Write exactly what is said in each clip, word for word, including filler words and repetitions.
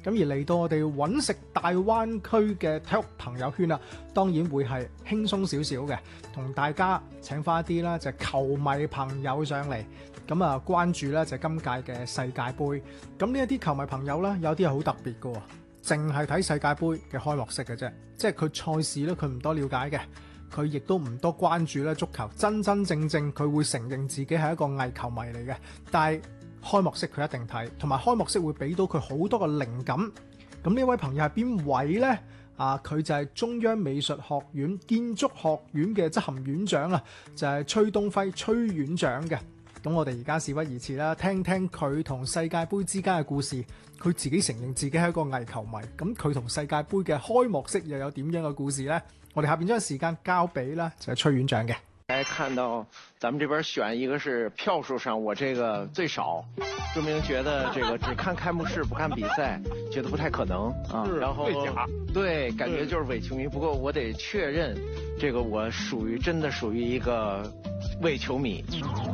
咁而嚟到我哋揾食大灣區嘅體育朋友圈啊，當然會係輕鬆少少嘅，同大家請翻一啲啦，就係球迷朋友上嚟，咁啊關注咧就係今屆嘅世界盃。咁呢一啲球迷朋友咧，有啲係好特別嘅，淨係睇世界盃嘅開幕式嘅啫，即係佢賽事咧佢唔多了解嘅。佢亦都唔多關注咧足球，真真正正佢會承認自己係一個偽球迷嚟嘅。但係開幕式佢一定睇，同埋開幕式會俾到佢好多個靈感。咁呢位朋友係邊位呢？啊，佢就係中央美術學院建築學院嘅執行院長啊，就係崔東輝崔院長嘅。咁我哋而家事不宜遲啦，聽聽佢同世界盃之間嘅故事。佢自己承認自己係一個偽球迷，咁佢同世界盃嘅開幕式又有點樣嘅故事呢？我哋下邊將時間交俾啦，就係崔院長嘅。 來看到咱們這邊選一個是票數上我這個最少，說明覺得這個只看開幕式不看比賽，覺得不太可能啊。然後對，感覺就是偽球迷。不過我得確認，這個我屬於真的屬於一個偽球迷。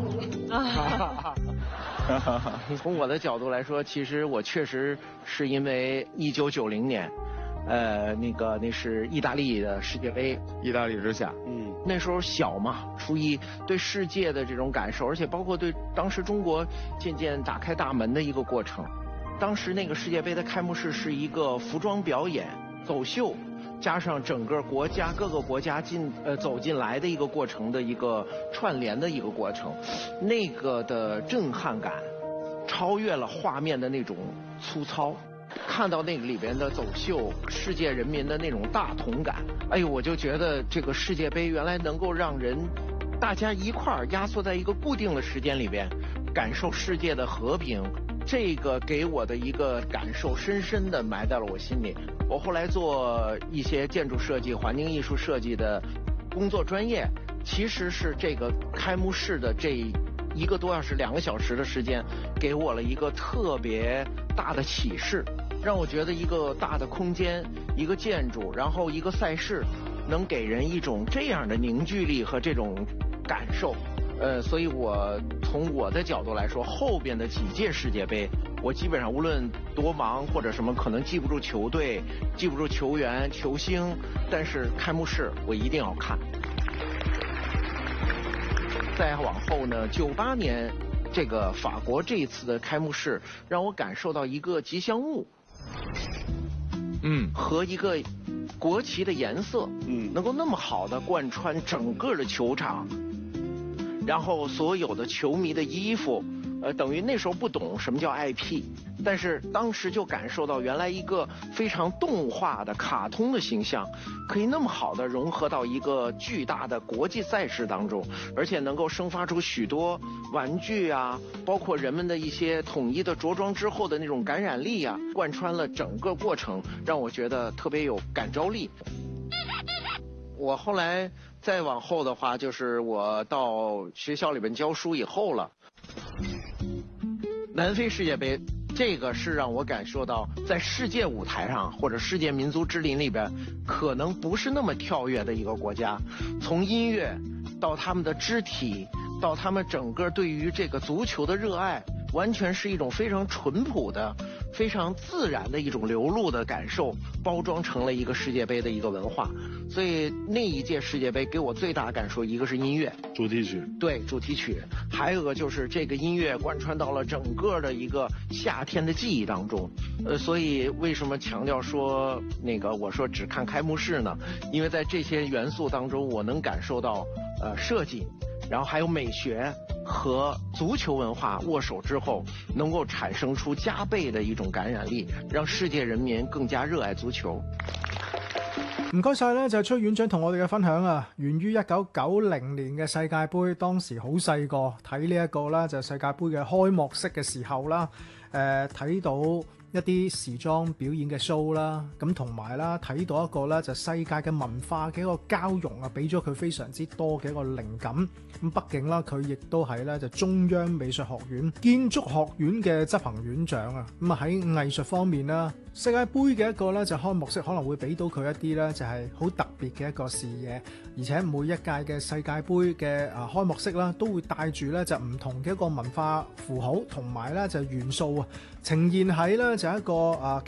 從我的角度來說，其實我確實是因為一九九零年。呃，那個那是意大利的世界杯， 意大利之下， 嗯，那時候小嘛，出於對世界的這種感受，而且包括對當時中國漸漸打開大門的一個過程。當時那個世界杯的開幕式是一個服裝表演、走秀，加上整個國家各個國家進呃走進來的一個過程的一個串聯的一個過程，那個的震撼感超越了畫面的那種粗糙。看到那個裏邊的走秀，世界人民的那種大同感，哎呦，我就覺得這個世界杯原來能夠讓人大家一塊兒壓縮在一個固定的時間裏邊，感受世界的和平，這個給我的一個感受深深地埋在了我心裏。我後來做一些建築設計、環境藝術設計的工作專業，其實是這個開幕式的這一個多小時、兩個小時的時間，給我了一個特別大的啟示。讓我覺得一個大的空間，一個建築，然後一個賽事，能給人一種這樣的凝聚力和這種感受。呃，所以我從我的角度來說，後邊的幾屆世界杯，我基本上無論多忙或者什麼，可能記不住球隊，記不住球員、球星，但是開幕式我一定要看。再往後呢，九八年這個法國這一次的開幕式，讓我感受到一個吉祥物。嗯，和一個國旗的顏色，嗯，能夠那麼好的貫穿整個的球場，然後所有的球迷的衣服，呃，等於那時候不懂什麼叫 I P， 但是當時就感受到原來一個非常動畫的卡通的形象，可以那麼好的融合到一個巨大的國際賽事當中，而且能夠生發出許多玩具啊，包括人們的一些統一的着裝之後的那種感染力啊，貫穿了整個過程，讓我覺得特別有感召力。我後來再往後的話，就是我到學校裏面教書以後了。南非世界杯，這個是讓我感受到在世界舞台上或者世界民族之林裏邊，可能不是那麼跳躍的一個國家。從音樂到他們的肢體，到他們整個對於這個足球的熱愛，完全是一種非常淳樸的、非常自然的一種流露的感受，包裝成了一個世界杯的一個文化。所以那一屆世界杯給我最大的感受，一個是音樂主題曲， 對主題曲，還有一個就是這個音樂貫穿到了整個的一個夏天的記憶當中。呃，所以為什麼強調說那個我說只看開幕式呢？因為在這些元素當中，我能感受到呃設計，然後還有美學和足球文化握手之後，能夠產生出加倍的一種感染力，讓世界人民更加熱愛足球。 唔該晒咧，就係崔院長同我哋嘅分享啊，源於一九九零年嘅世界盃，當時好細個睇呢一個啦，就係世界盃嘅開幕式嘅時候啦，誒、呃、睇到一啲時裝表演嘅 show 啦，咁同埋啦睇到一個咧就世界嘅文化嘅一個交融啊，俾咗佢非常之多嘅一個靈感。咁畢竟啦，佢亦都係咧就中央美術學院建築學院嘅執行院長啊。咁啊喺藝術方面啦，世界盃嘅一個咧就開幕式可能會俾到佢一啲咧就係好特別嘅一個視野，而且每一屆嘅世界盃嘅啊開幕式啦，都會帶住咧就唔同嘅一個文化符號同埋咧就元素啊，呈現喺咧就一個啊